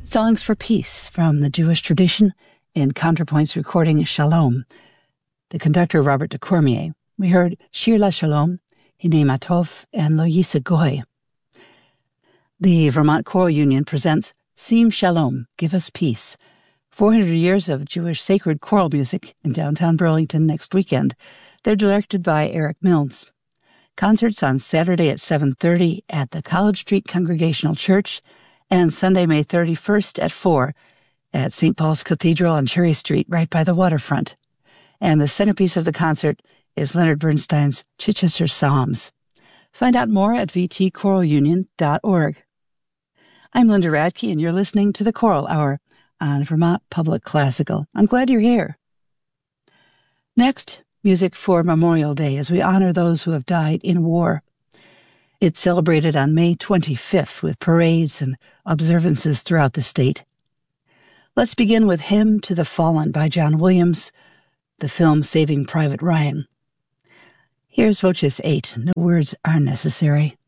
Songs for Peace from the Jewish tradition in Counterpoint's recording Shalom. The conductor Robert de Cormier. We heard Shir LaShalom, Hinei Matov, and Lo Yisa Goy. The Vermont Choral Union presents Sim Shalom, Give Us Peace. 400 years of Jewish sacred choral music in downtown Burlington next weekend. They're directed by Eric Mills. Concerts on Saturday at 7:30 at the College Street Congregational Church and Sunday, May 31st at 4 at St. Paul's Cathedral on Cherry Street right by the waterfront. And the centerpiece of the concert is Leonard Bernstein's Chichester Psalms. Find out more at vtchoralunion.org. I'm Linda Radke, and you're listening to the Choral Hour on Vermont Public Classical. I'm glad you're here. Next, music for Memorial Day as we honor those who have died in war. It's celebrated on May 25th with parades and observances throughout the state. Let's begin with Hymn to the Fallen by John Williams, the film Saving Private Ryan. Here's Voces 8, No Words Are Necessary.